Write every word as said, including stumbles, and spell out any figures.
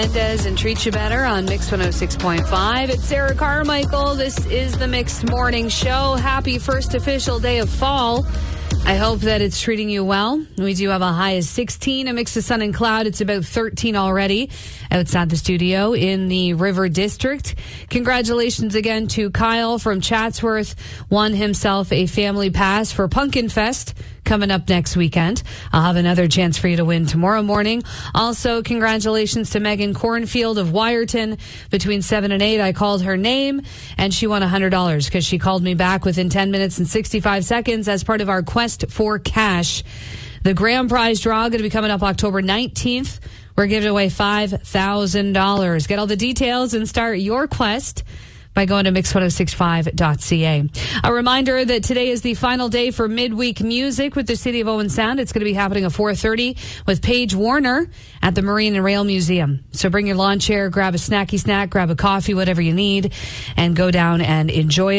Mendez and Treat You Better on Mix one oh six point five. It's Sarah Carmichael. This is the Mix Morning Show. Happy first official day of fall. I hope that it's treating you well. We do have a high of sixteen, a mix of sun and cloud. It's about thirteen already outside the studio in the River District. Congratulations again to Kyle from Chatsworth. Won himself a family pass for Pumpkin Fest coming up next weekend. I'll have another chance for you to win tomorrow morning. Also, congratulations to Megan Cornfield of Wyerton. Between seven and eight, I called her name, and she won one hundred dollars because she called me back within ten minutes and sixty-five seconds as part of our Quest for Cash. The grand prize draw going to be coming up October nineteenth. We're giving away five thousand dollars. Get all the details and start your quest by going to mix ten sixty-five dot c a. A reminder that today is the final day for midweek music with the City of Owen Sound. It's going to be happening at four thirty with Paige Warner at the Marine and Rail Museum. So bring your lawn chair, grab a snacky snack, grab a coffee, whatever you need, and go down and enjoy it.